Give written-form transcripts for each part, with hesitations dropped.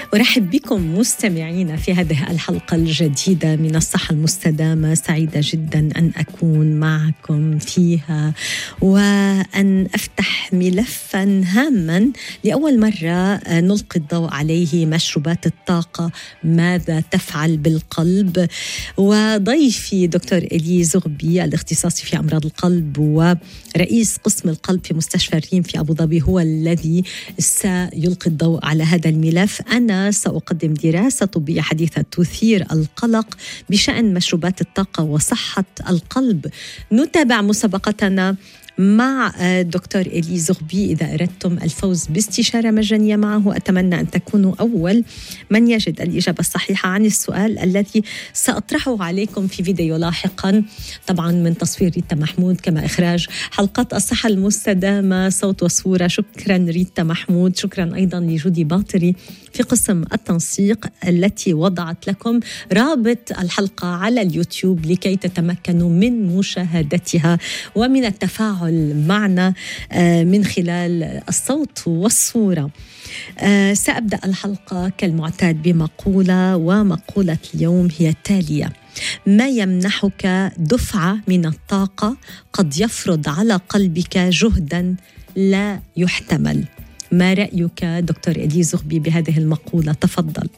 أرحب بكم مستمعينا في هذه الحلقة الجديدة من الصحة المستدامة. سعيدة جدا أن أكون معكم فيها وأن أفتح ملفا هاما لأول مرة نلقي الضوء عليه: مشروبات الطاقة ماذا تفعل بالقلب. وضيفي دكتور إلي زغبي الاختصاصي في أمراض القلب ورئيس قسم القلب في مستشفى الريم في أبو ظبي هو الذي سيلقي الضوء على هذا الملف. أنا سأقدم دراسة طبية حديثة تثير القلق بشأن مشروبات الطاقة وصحة القلب. نتابع مسابقتنا مع دكتور إلي زغبي. إذا أردتم الفوز باستشارة مجانية معه أتمنى أن تكونوا أول من يجد الإجابة الصحيحة عن السؤال الذي سأطرحه عليكم في فيديو لاحقا، طبعا من تصوير ريتا محمود، كما إخراج حلقات الصحة المستدامة صوت وصورة. شكرا ريتا محمود، شكرا أيضا لجودي باطري في قسم التنسيق التي وضعت لكم رابط الحلقة على اليوتيوب لكي تتمكنوا من مشاهدتها ومن التفاعل معنا من خلال الصوت والصورة. سأبدأ الحلقة كالمعتاد بمقولة، ومقولة اليوم هي التالية: ما يمنحك دفعة من الطاقة قد يفرض على قلبك جهدا لا يحتمل. ما رأيك دكتور إلي زغبي بهذه المقولة؟ تفضل.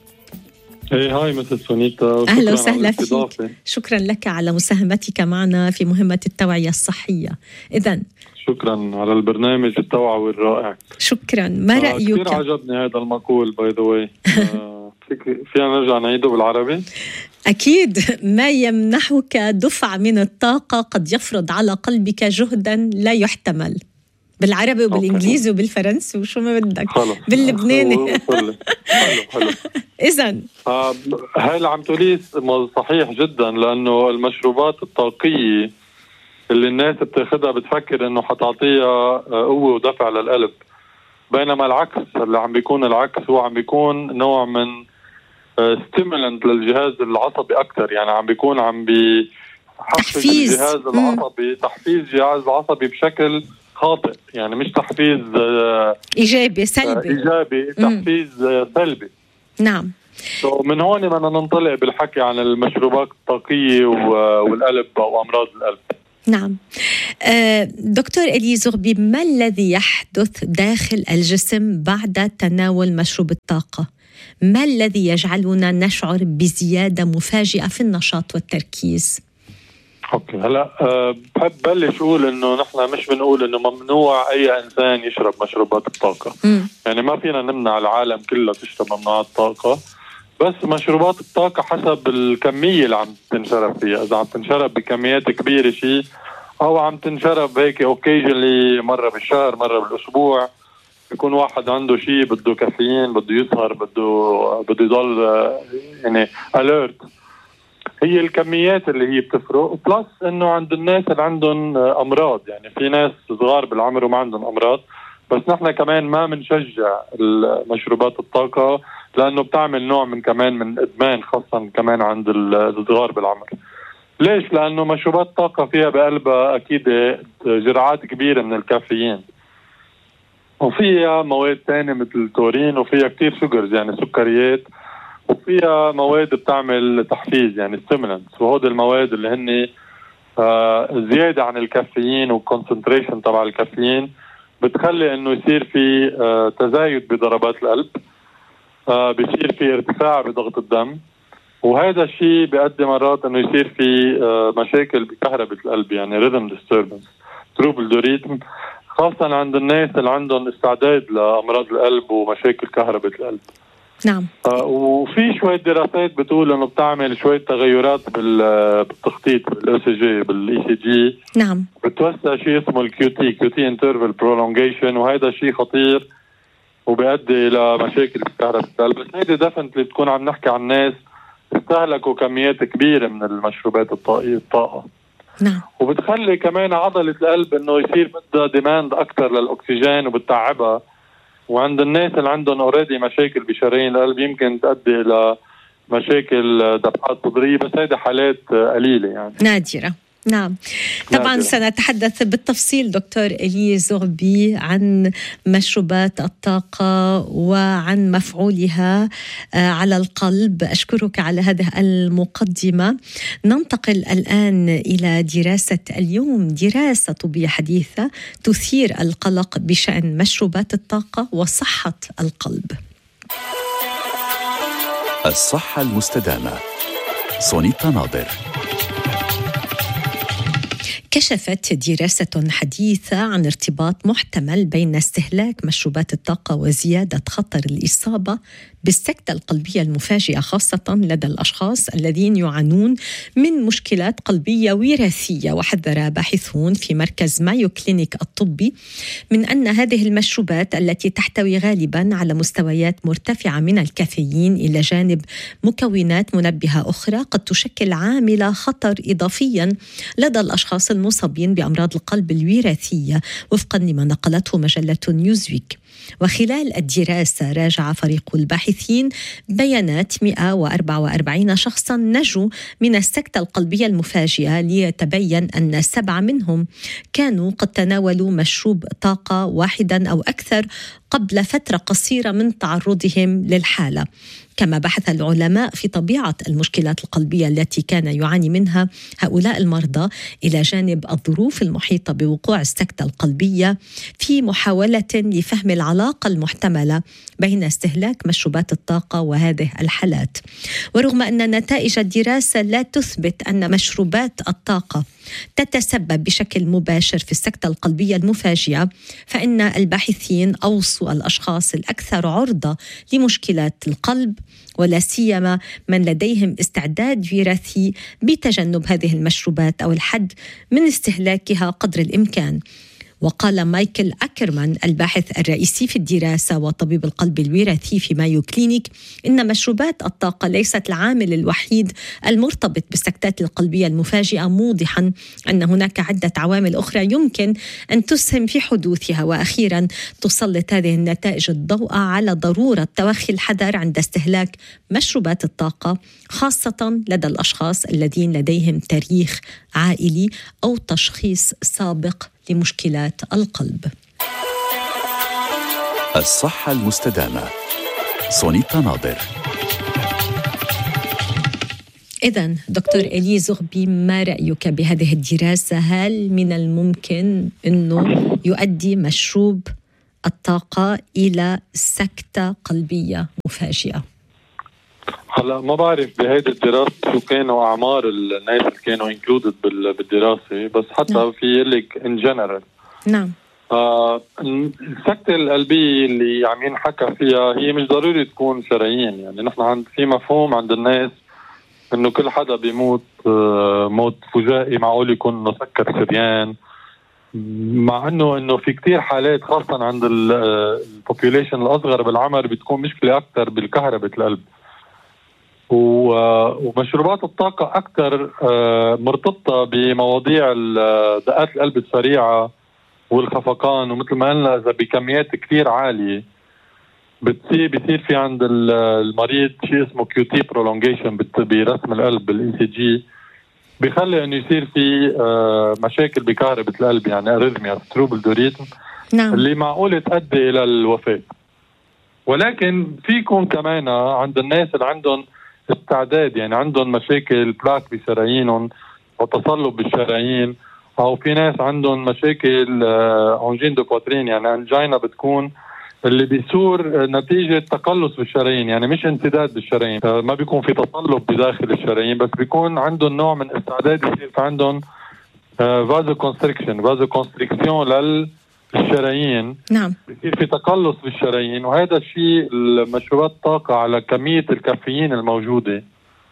هاي مسز سونيتا، أهلا وسهلا فيك. شكرا لك على مساهمتك معنا في مهمة التوعية الصحية. إذن شكرا على البرنامج التوعوي الرائع. شكرا. ما رأيك؟ كثير عجبني هذا المقول باي ذا واي. فينا نرجع نعيده بالعربي؟ أكيد. ما يمنحك دفعة من الطاقة قد يفرض على قلبك جهدا لا يحتمل. بالعربي وبالإنجليزي وبالفرنسي وشو ما بدك، باللبناني. حلو. إذن هاي اللي عم تقوليه صحيح جدا، لأنه المشروبات الطاقية اللي الناس بتاخدها بتفكر إنه حتعطيها قوة ودفع للقلب، بينما العكس اللي عم بيكون العكس، هو عم بيكون نوع من ستيمولنت للجهاز العصبي أكتر. يعني عم بيكون عم بيحفز الجهاز العصبي، تحفيز الجهاز العصبي بشكل خاطئ، يعني مش تحفيز إيجابي سلبي، تحفيز سلبي. نعم. من هون بدنا ننطلق بالحكي عن المشروبات الطاقية والقلب وأمراض القلب. نعم. دكتور إلي زغبي، ما الذي يحدث داخل الجسم بعد تناول مشروب الطاقة؟ ما الذي يجعلنا نشعر بزيادة مفاجئة في النشاط والتركيز؟ اوكي، هلا بحب بلش اقول انه نحن مش بنقول انه ممنوع اي انسان يشرب مشروبات الطاقه. يعني ما فينا نمنع العالم كله تشرب ممنوعات طاقه، بس مشروبات الطاقه حسب الكميه اللي عم تنشرب فيها. اذا عم تنشرب بكميات كبيره شيء، او عم تنشرب هيك اوكيجنلي مره بالشهر مره بالاسبوع، يكون واحد عنده شيء بده كافيين، بده يسهر، بده يضل يعني اليرت. هي الكميات اللي هي بتفرق، بلس انه عند الناس اللي عندهم امراض. يعني في ناس صغار بالعمر وما عندهم امراض، بس نحن كمان ما بنشجع المشروبات الطاقه لانه بتعمل نوع من كمان من ادمان، خاصه كمان عند الصغار بالعمر. ليش؟ لانه مشروبات الطاقه فيها بقلبها اكيد جرعات كبيره من الكافيين، وفيها مواد ثانيه مثل التورين، وفيها كتير شوجرز يعني سكريات، وفيها مواد بتعمل تحفيز يعني ستيمولنتس. وهذه المواد اللي هن زيادة عن الكافيين والكونسنتريشن تبع الكافيين بتخلي انه يصير في تزايد بضربات القلب، بيصير في ارتفاع بضغط الدم، وهذا الشيء بيؤدي مرات انه يصير في مشاكل بكهرباء القلب، يعني ريذم ديستربنس، تروبل دوريتم، خاصة عند الناس اللي عندهم استعداد لأمراض القلب ومشاكل كهرباء القلب. نعم. وفي شوية دراسات بتقول انه بتعمل شوية تغيرات بالتخطيط بالECG بالECG. نعم. بتوسع شيء اسمه QT interval prolongation، وهذا شيء خطير وبيؤدي الى مشاكل بكهرباء القلب. بس هيدي دفنتلي تكون عم نحكي عن ناس استهلكوا كميات كبيرة من المشروبات الطاقة. نعم. وبتخلي كمان عضلة القلب انه يصير بدها ديماند اكثر للاكسجين وبتتعبها، وعند الناس اللي عندهم اوريدي مشاكل بشرايين القلب يمكن تؤدي الى مشاكل دفعات صدريه، بس هيدي حالات قليله يعني نادره. نعم طبعا سنتحدث بالتفصيل دكتور إلي زغبي عن مشروبات الطاقة وعن مفعولها على القلب. أشكرك على هذه المقدمة. ننتقل الآن إلى دراسة اليوم، دراسة طبية حديثة تثير القلق بشأن مشروبات الطاقة وصحة القلب. الصحة المستدامة. سونيتا ناظر. كشفت دراسة حديثة عن ارتباط محتمل بين استهلاك مشروبات الطاقة وزيادة خطر الإصابة بالسكتة القلبية المفاجئة، خاصة لدى الأشخاص الذين يعانون من مشكلات قلبية وراثية. وحذر باحثون في مركز مايو كلينيك الطبي من أن هذه المشروبات التي تحتوي غالبا على مستويات مرتفعة من الكافيين إلى جانب مكونات منبهة أخرى قد تشكل عامل خطر إضافيا لدى الأشخاص المصابين بأمراض القلب الوراثية، وفقا لما نقلته مجلة نيوزويك. وخلال الدراسة راجع فريق الباحثين بيانات 144 شخصا نجوا من السكتة القلبية المفاجئة، ليتبين أن 7 منهم كانوا قد تناولوا مشروب طاقة واحدا أو أكثر قبل فترة قصيرة من تعرضهم للحالة. كما بحث العلماء في طبيعة المشكلات القلبية التي كان يعاني منها هؤلاء المرضى إلى جانب الظروف المحيطة بوقوع السكتة القلبية، في محاولة لفهم العلاقة المحتملة بين استهلاك مشروبات الطاقة وهذه الحالات. ورغم أن نتائج الدراسة لا تثبت أن مشروبات الطاقة تتسبب بشكل مباشر في السكتة القلبية المفاجئة، فإن الباحثين أوصوا الأشخاص الأكثر عرضة لمشكلات القلب ولا سيما من لديهم استعداد وراثي بتجنب هذه المشروبات أو الحد من استهلاكها قدر الإمكان. وقال مايكل أكرمان الباحث الرئيسي في الدراسة وطبيب القلب الوراثي في مايو كلينيك إن مشروبات الطاقة ليست العامل الوحيد المرتبط بالسكتات القلبية المفاجئة، موضحا أن هناك عدة عوامل أخرى يمكن أن تسهم في حدوثها. وأخيرا تسلط هذه النتائج الضوء على ضرورة توخي الحذر عند استهلاك مشروبات الطاقة، خاصة لدى الأشخاص الذين لديهم تاريخ عائلي أو تشخيص سابق لمشكلات القلب. الصحة المستدامة. سونيتا ناظر. إذن دكتور إلي زغبي، ما رأيك بهذه الدراسة؟ هل من الممكن أنه يؤدي مشروب الطاقة إلى سكتة قلبية مفاجئة؟ هلا ما بعرف بهيدي الدراسة شو كانوا أعمار الناس اللي كانوا included بالدراسة، بس حتى في لك in general. نعم. السكتة القلبية اللي عم ينحكى فيها هي مش ضروري تكون شرايين. يعني نحن في مفهوم عند الناس إنه كل حدا بيموت موت فجائي، معقول يكون إنه سكر شريان، مع إنه في كتير حالات خاصة عند البوبوليشن الأصغر بالعمر بتكون مشكلة أكتر بالكهرباء القلب. ومشروبات الطاقة أكثر مرتبطة بمواضيع دقات القلب السريعة والخفقان، ومثل ما قلنا إذا بكميات كثير عالية بيصير في عند المريض شيء اسمه QT prolongation برسم القلب بالECG، بيخلي إنه يصير في مشاكل بكهرباء القلب، يعني أريثميا trouble du rythme، اللي معقول تؤدي إلى الوفاة. ولكن فيكم كمان عند الناس اللي عندهم استعداد، يعني عندهم مشاكل بلاك بشرايينهم وتصلب بالشرايين، او في ناس عندهم مشاكل انجين دو بواترين، يعني انجينا بتكون اللي بيصير نتيجة تقلص بالشرايين، يعني مش انسداد بالشرايين، ما بيكون في تصلب بداخل الشرايين، بس بيكون عندهم نوع من استعداد يصير في عندهم فازو كونستريكشن للشرايين. نعم. بيصير في تقلص بالشرايين، وهذا الشيء المشروبات الطاقة على كمية الكافيين الموجودة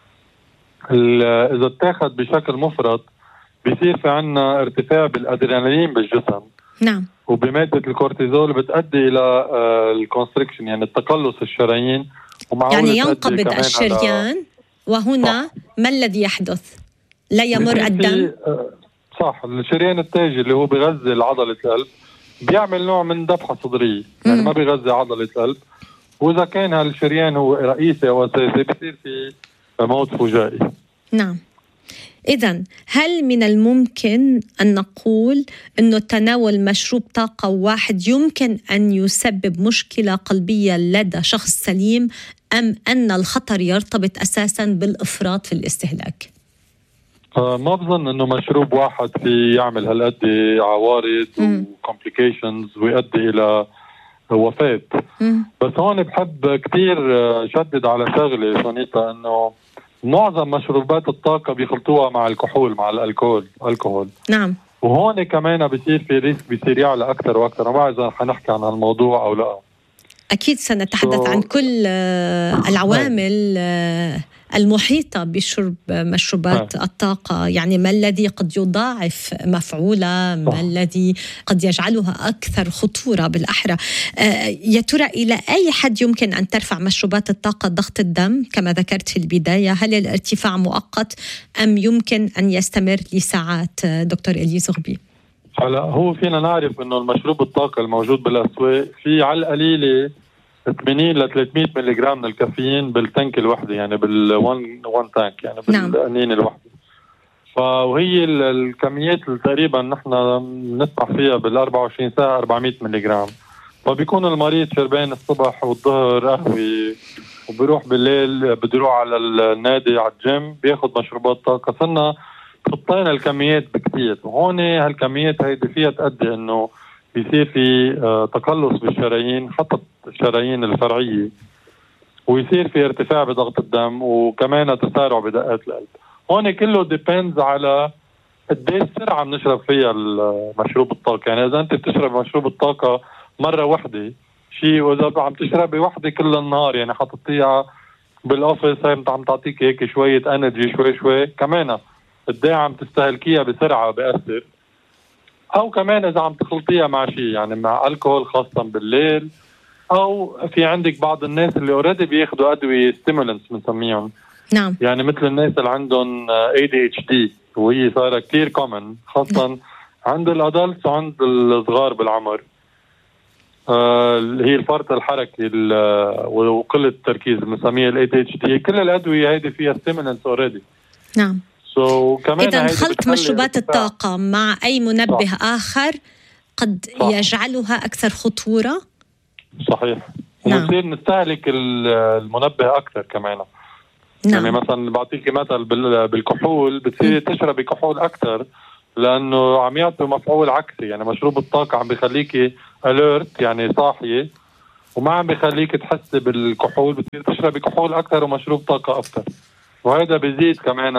إذا اتاخد بشكل مفرط بيصير في عنا ارتفاع بالأدرينالين بالجسم. نعم. وبمادة الكورتيزول بتؤدي إلى الكونستريكشن، يعني التقلص الشرايين، يعني ينقبض الشريان. وهنا ما الذي يحدث؟ لا يمر الدم؟ صح. الشريان التاجي اللي هو بيغذي عضلة القلب بيعمل نوع من دفعة صدرية، يعني ما بيغذي عضلة القلب، وإذا كان هالشريان هو رئيسي أو أساسي بيصير في موت فجائي. نعم. إذن هل من الممكن أن نقول أنه تناول مشروب طاقة واحد يمكن أن يسبب مشكلة قلبية لدى شخص سليم، أم أن الخطر يرتبط أساساً بالإفراط في الاستهلاك؟ ما بظن أنه مشروب واحد في يعمل هالقد عوارض وكومبليكيشنز ويؤدي إلى وفاة. بس هون بحب كتير شدد على شغلة سونيتا، أنه معظم مشروبات الطاقة بيخلطوها مع الكحول، مع الكحول. نعم. وهون كمان بيصير في ريسك، بيصير يعلى أكتر وأكتر. ما بعرف إذا حنحكي عن الموضوع أو لا. أكيد سنتحدث عن كل العوامل المحيطة بشرب مشروبات الطاقة، يعني ما الذي قد يضاعف مفعولها، ما الذي قد يجعلها أكثر خطورة بالأحرى. يا ترى إلى أي حد يمكن أن ترفع مشروبات الطاقة ضغط الدم كما ذكرت في البداية؟ هل الارتفاع مؤقت أم يمكن أن يستمر لساعات دكتور إلياس غبي؟ هلا هو فينا نعرف انه المشروب الطاقة الموجود بالاسواق في على القليلة 80 ل 300 ملغ من الكافيين بالتانك الوحده، يعني بالوان تانك، يعني بالقنينة الوحده. وهي الكميات اللي تقريبا نحن نسمع فيها بال 24 ساعة 400 ملغ. فبيكون المريض شربان الصبح والظهر قهوة، وبيروح بالليل بده يروح على النادي على الجيم بياخد مشروبات طاقة. صرنا خطينا الكميات بكثير، وهون هالكميات هيدي فيها تؤدي انه بيصير في تقلص بالشرايين، حتى الشرايين الفرعية، ويصير في ارتفاع بضغط الدم، وكمان تسارع بدقات القلب. هون كله ديبيندز على قديش سرعة بنشرب فيها المشروب الطاقة. يعني إذا أنت بتشرب مشروب الطاقة مرة واحدة شيء، وإذا عم تشربي واحدة كل النهار يعني حطيتيها بالأوفيس هي عم تعطيك هيك شوية انرجي شوي كمان قد ايه عم تستهلكيها بسرعة بأثر. أو كمان إذا عم تخلطيها مع شيء، يعني مع الكحول خاصة بالليل، أو في عندك بعض الناس اللي اوريدي بياخدوا أدوية ستيمولنس بنسميهم. نعم. يعني مثل الناس اللي عندهم ADHD، وهي صايرة كتير كومن خاصة عند الأدلتس وعند الصغار بالعمر. اللي هي الفرط الحركي وقلة التركيز بنسميها ADHD. كل الأدوية هيدي فيها ستيمولنس اوريدي. نعم. إذن خلط مشروبات الطاقة مع أي منبه آخر قد يجعلها أكثر خطورة. صحيح. ونصير نستهلك المنبه أكثر كمان. نعم. يعني مثلا بعطيكي مثل بالكحول، بتصير تشربي كحول أكثر لأنه عم يعطي مفعول عكسي. يعني مشروب الطاقة عم بيخليكي alert، يعني صاحية، وما عم بيخليكي تحسي بالكحول. بتصير تشربي كحول أكثر ومشروب طاقة أكثر، وهذا بيزيد كمان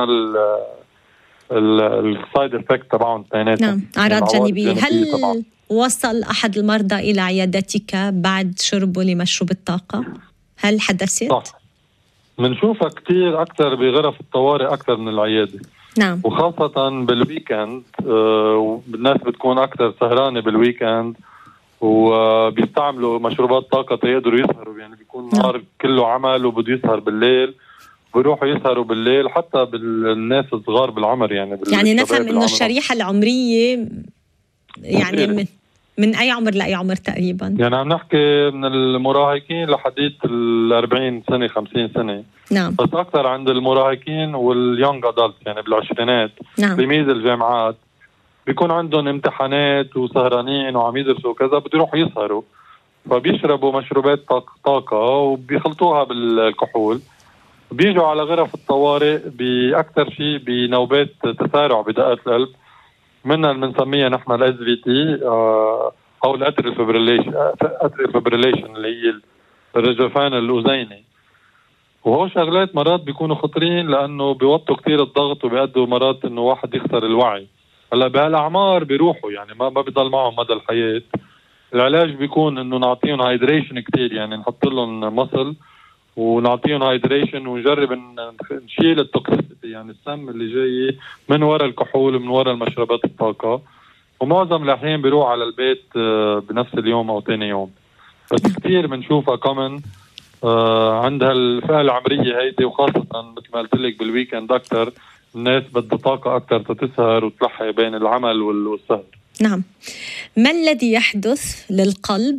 السايد افكت تبعهم. نعم، أعراض جانبية. هل وصل أحد المرضى إلى عيادتك بعد شربه لمشروب الطاقة؟ هل حدثت؟ صح، منشوفها كتير أكثر بغرف الطوارئ أكثر من العيادة. نعم. وخاصة بالويكند، الناس بتكون أكثر سهرانة بالويكند وبيستعملوا مشروبات طاقة تقدروا يسهروا. يعني بيكون نهار كله عمل وبده يسهر بالليل، بيروحوا يسهروا بالليل. حتى بالناس الصغار بالعمر، يعني نفهم إنه الشريحة العمرية يعني من أي عمر لأي عمر تقريبا؟ يعني عم نحكي من المراهقين لحديت 40 سنة 50 سنة. نعم. بس أكثر عند المراهقين واليونج أدلت، يعني بالعشرينات. نعم. تلاميذ الجامعات بيكون عندهم امتحانات وسهرانين وعم يدرسوا وكذا، بده يروحوا يسهروا، فبيشربوا مشروبات طاقة وبيخلطوها بالكحول. بيجوا على غرف الطوارئ بأكثر شيء بنوبات تسارع بدقات القلب، منها اللي بنسميها نحن ال SVT أو الأتريال فيبريليشن اللي هي الرجفان الأذيني. وهو شغلات مرات بيكونوا خطرين لأنه بيوطوا كتير الضغط وبيأدوا مرات إنه واحد يخسر الوعي. هلا بهالأعمار بيروحوا، يعني ما بيضل معهم مدى الحياة. العلاج بيكون إنه نعطيهم هايدريشن كتير، يعني نحط لهم مصل ونعطيهم هايدريشن، ونجرب نشيل التوكسيسيتي، يعني السم اللي جاي من وراء الكحول ومن وراء المشروبات الطاقة. ومعظم الأحيان بيروح على البيت بنفس اليوم أو تاني يوم. بس كتير بنشوفها كمان عندها الفئة العمرية هيدي، وخاصة مثل ما قلت لك بالويكند أكتر الناس بدها طاقة أكتر تتسهر وتلحق بين العمل والسهر. نعم. ما الذي يحدث للقلب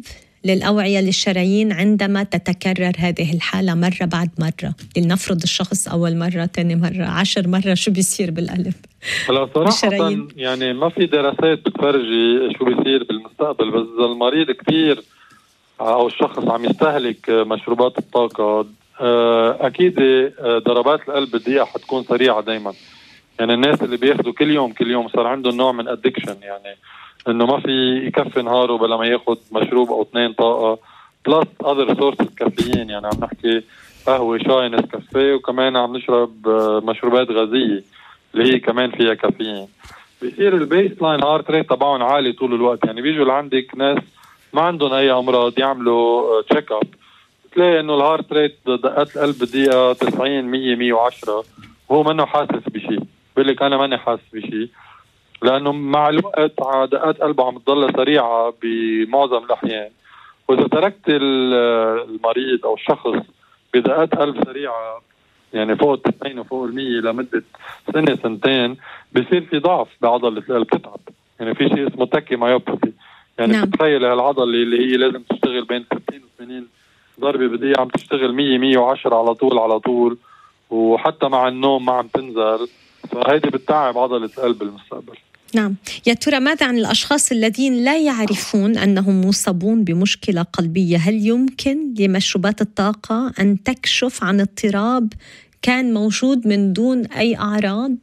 للأوعية للشرايين عندما تتكرر هذه الحالة مرة بعد مرة؟ لنفرض الشخص أول مرة، تاني مرة، 10 مرة، شو بيصير بالقلب؟ هلا صراحة يعني ما في دراسات بتفرجي شو بيصير بالمستقبل، بس إذا المريض كتير أو الشخص عم يستهلك مشروبات الطاقة أكيد ضربات القلب بالدقيقة حتكون سريعة دايما. يعني الناس اللي بياخدوا كل يوم صار عندهم نوع من أدكشن، يعني إنه ما في يكفي نهاره بلا ما ياخد مشروب أو 2 طاقة بلس other sources كافيين. يعني عم نحكي قهوة، شاي، نسكافيه، وكمان عم نشرب مشروبات غازية اللي هي كمان فيها كافيين. بيصير البيس لاين هارت ريت تبعهم عالي طول الوقت. يعني بيجوا لعندك ناس ما عندهم أي أمراض يعملوا تشيك أب، تلاقي إنه الهارت ريت دقات القلب بالدقيقة 90 100 110 وهو منه حاسس بشيء. بيقول لك أنا ماني حاسس بشيء، لأنه مع الوقت دقات قلبه عم تضل سريعة بمعظم الأحيان. وإذا تركت المريض أو الشخص بدقات قلب سريعة يعني فوق 90 وفوق 100 لمدة سنة سنتين، بيصير في ضعف بعضلة القلب، تتعب. يعني في شيء اسمه تاكي مايوباثي. يعني نعم. تتخيل هالعضلة اللي هي لازم تشتغل بين 60 و80 ضربة بالدقيقة عم تشتغل 100 110 على طول، وحتى مع النوم ما عم تنزل، فهيدي بتتعب عضلة القلب بالمستقبل. نعم. يا ترى ماذا عن الأشخاص الذين لا يعرفون أنهم مصابون بمشكلة قلبية؟ هل يمكن لمشروبات الطاقة أن تكشف عن اضطراب كان موجود من دون أي أعراض؟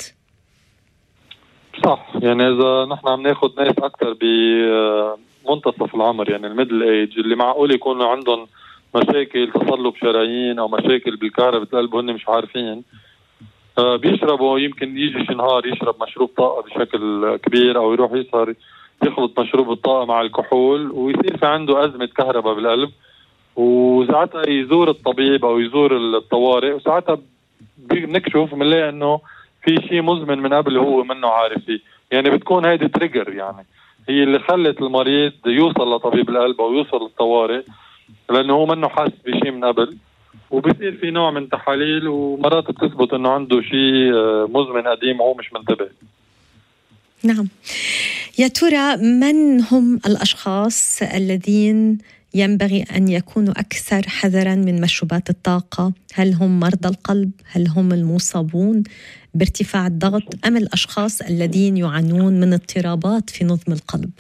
صح. يعني إذا نحن عم ناخد ناس أكثر بمنتصف العمر، يعني الميدل ايج، اللي معقول يكونوا عندهم مشاكل تصلب شرايين أو مشاكل بالكهرباء القلب وهن مش عارفين، بيشربوا، يمكن يجي شي نهار يشرب مشروب طاقة بشكل كبير، أو يروح يسهر يخلط مشروب الطاقة مع الكحول ويصير في عنده أزمة كهرباء بالقلب، وساعتها يزور الطبيب أو يزور الطوارئ، وساعتها بنكشف بنلاقي إنه في شيء مزمن من قبل هو منه عارف فيه. يعني بتكون هيدي تريجر، يعني هي اللي خلت المريض يوصل لطبيب القلب أو يوصل للطوارئ، لأنه هو منه حاسس بشيء من قبل، وبصير في نوع من تحاليل ومرات بتثبت انه عنده شيء مزمن قديم وهو مش منتبه. نعم. يا ترى من هم الأشخاص الذين ينبغي أن يكونوا أكثر حذراً من مشروبات الطاقة؟ هل هم مرضى القلب؟ هل هم المصابون بارتفاع الضغط؟ أم الأشخاص الذين يعانون من اضطرابات في نظم القلب؟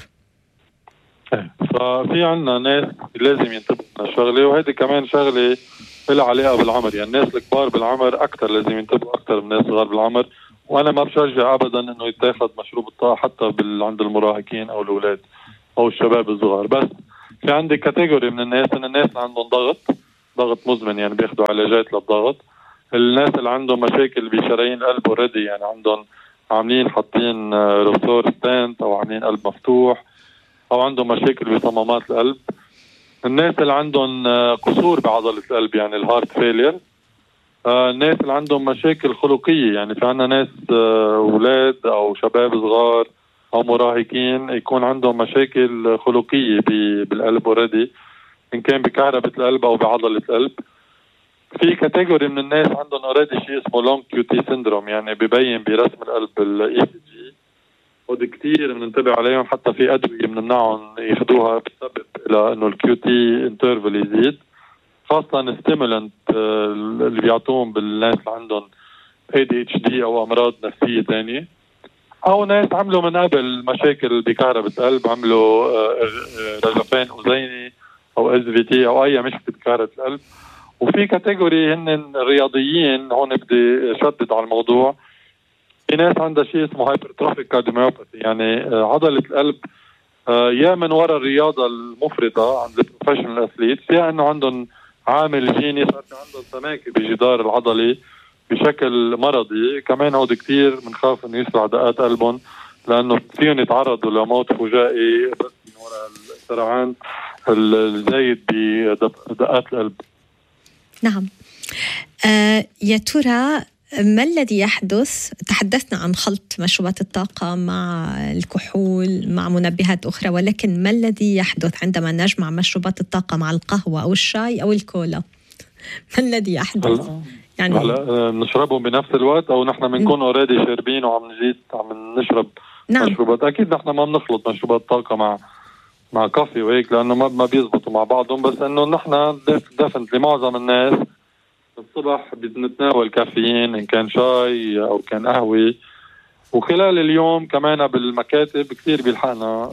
ففي عنا ناس لازم ينتبهوا للشغلة، وهذه كمان شغلة لها علاقة بالعمر. يعني الناس الكبار بالعمر أكثر لازم ينتبهوا أكثر من الناس الصغار بالعمر. وأنا ما بشجع أبدا إنه يتاخد مشروب الطاقة حتى عند المراهقين أو الأولاد أو الشباب الصغار. بس في عندي كاتيجوري من الناس، إن الناس اللي عندهم ضغط مزمن، يعني بياخدوا علاجات للضغط. الناس اللي عندهم مشاكل بشرايين القلب اوريدي، يعني عندهم عاملين حاطين رسور ستانت أو عاملين قلب مفتوح أو عندهم مشاكل بصمامات القلب. الناس اللي عندهم قصور بعضلة القلب، يعني الهارت فيلير. الناس اللي عندهم مشاكل خلقية، يعني في عنا ناس أولاد أو شباب صغار أو مراهقين يكون عندهم مشاكل خلقية بالقلب اوريدي، إن كان بكهرباء القلب أو بعضلة القلب. في كاتيجوري من الناس عندهم اوريدي شيء اسمه لونج كيو تي سيندروم، يعني ببين برسم القلب الاي سي جي، ودي كتير بننتبه عليهم. حتى في أدوية بنمنعهم ياخدوها بسبب إلى إنه الكيو تي انترفال يزيد، خاصة الستيمولنت اللي بيعطوهم بالناس اللي عندهم ADHD أو أمراض نفسية تانية، أو ناس عملوا من قبل مشاكل بكهرباء القلب، عملوا رجفان أذيني أو SVT أو أي مشكلة بكهرباء القلب. وفي كاتيجوري هن الرياضيين، هون بدي شدد على الموضوع. في ناس عندها شيء اسمه هايبرتروفيك كارديوميوباثي، يعني عضلة القلب يا من وراء الرياضة المفرطة عند البروفيشنال اثليتس، يا انه عندهم عامل جيني صار عندهم سماكة بجدار العضلي بشكل مرضي. كمان هود كتير بنخاف انه يسرع دقات قلبهم، لانه فيهم يتعرضوا لموت فجائي بس من وراء السرعان الزايد بدقات القلب. نعم. يا ترى ما الذي يحدث؟ تحدثنا عن خلط مشروبات الطاقة مع الكحول مع منبهات أخرى، ولكن ما الذي يحدث عندما نجمع مشروبات الطاقة مع القهوة أو الشاي أو الكولا؟ ما الذي يحدث؟ يعني نشربهم بنفس الوقت، أو نحن بنكون اوريدي شاربين وعم نزيد عم نشرب. نعم. مشروبات أكيد نحن ما بنخلط مشروبات طاقة مع كافي وهيك، لانه ما بيزبطوا مع بعضهم. بس انه نحن دفنتلي معظم الناس الصبح بنتناول كافيين، ان كان شاي او كان قهوه، وخلال اليوم كمان بالمكاتب كثير بيلحقنا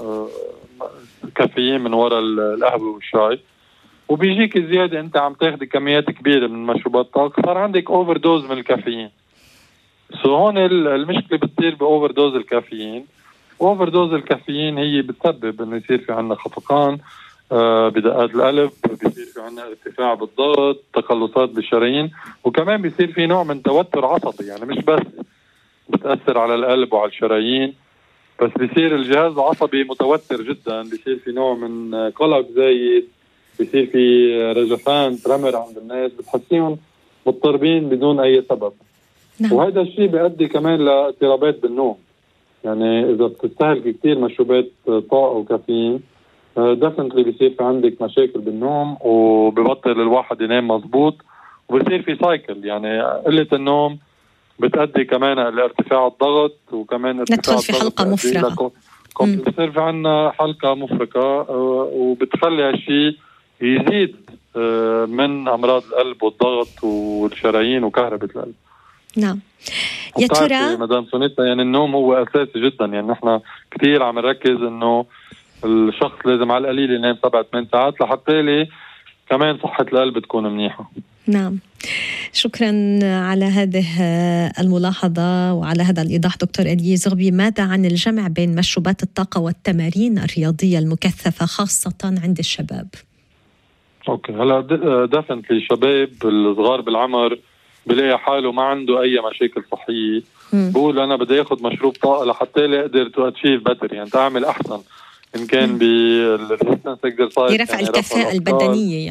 كافيين من وراء القهوه والشاي، وبيجيك زياده انت عم تاخذ كميات كبيره من مشروبات الطاقه، صار عندك اوفر دوز من الكافيين. هون المشكله بتصير باوفر دوز الكافيين. اوفر دوز الكافيين هي بتسبب انه يصير في عندنا خفقان بدقات القلب، بيصير في عندنا ارتفاع بالضغط، تقلصات بالشرايين، وكمان بيصير في نوع من توتر عصبي. يعني مش بس بتأثر على القلب وعلى الشرايين، بس بيصير الجهاز العصبي متوتر جدا، بيصير في نوع من قلق زايد، بيصير في رجفان ترمر عند الناس، بتحسيهم مضطربين بدون أي سبب. نعم. وهذا الشيء بيؤدي كمان لاضطرابات بالنوم. يعني إذا بتستهلك كثير مشروبات طاقة وكافيين دفنتلي بيصير في عندك مشاكل بالنوم، وببطل الواحد ينام مزبوط، وبيصير في سايكل. يعني قلة النوم بتأدي كمان لارتفاع الضغط، وكمان ندخل في حلقة مفرغة. بصير في عنا حلقة مفرغة، وبتخلي هالشيء يزيد من أمراض القلب والضغط والشرايين وكهربة القلب. نعم. يا ترى مدام سونيتا، يعني النوم هو أساسي جدا. يعني نحن كثير عم نركز إنه الشخص لازم على القليل ينام 7-8 ساعات لحتى لي كمان صحة القلب تكون منيحة. نعم، شكرا على هذه الملاحظة وعلى هذا الإيضاح دكتور إليي زغبي. ماذا عن الجمع بين مشروبات الطاقة والتمارين الرياضية المكثفة خاصة عند الشباب؟ أوكي، هلا دفنتلي الشباب الصغار بالعمر بلاقي حاله ما عنده أي مشاكل صحية، بقول أنا بدي أخذ مشروب طاقة لحتى لي أقدر تو أتشيف بتر، يعني تعمل أحسن إن كان بالريزيستنس اكسرسايز، لرفع الكفاءة البدنية.